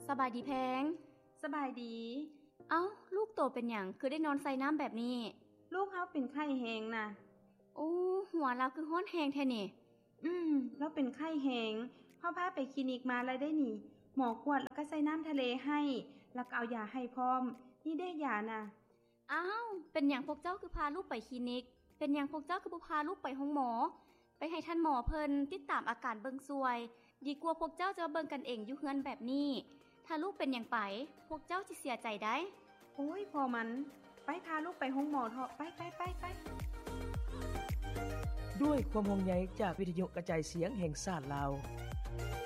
สบายดีแพงสบายดีเอ้าลูกโตเป็นหยังคือได้นอนใส่น้ำแบบนี้ลูกเฮาเป็นไข้แฮงน่ะโอ้หัวเราคือฮ้อนแฮงแท้นี่แล้วเป็นไข้แฮงเฮาพาไปคลินิกมาแล้วได้นี่หมอกวดแล้วก็ใส่น้ำทะเลให้แล้วก็เอายาให้พร้อมนี่ได้ยาน่ะอ้าวเป็นหยังพวกเจ้าคือพาลูกไปคลินิกเป็นหยังพวกเจ้าคือบ่พาลูกไปห้องหมอไปให้ท่านหมอเพิ่นติดตามอาการเบิ่งซวยดีกว่าพวกเจ้าจะมาเบิ่งกันเองอยู่เฮือนแบบนี้ถ้าลูกเป็นหยังไปพวกเจ้าสิเสียใจได้โอ้ยพอมันไปพาลูกไปห้องหมอเถอะไปด้วยความห่วงใยจากวิทยุกระจายเสียงแห่งชาติลาว